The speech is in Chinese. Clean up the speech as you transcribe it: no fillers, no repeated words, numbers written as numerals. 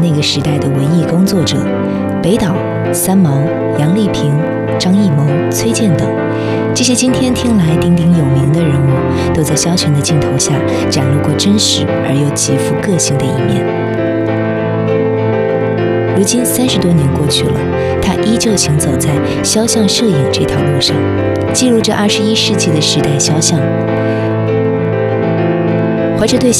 那个时代的文艺工作者，北岛、三毛、杨丽萍、张艺谋、崔健等，这些今天听来鼎鼎有名的人物，都在萧全的镜头下展露过真实而又极富个性的一面。如今30多年过去了，他依旧行走在肖像摄影这条路上，记录着21世纪的时代肖像，怀着对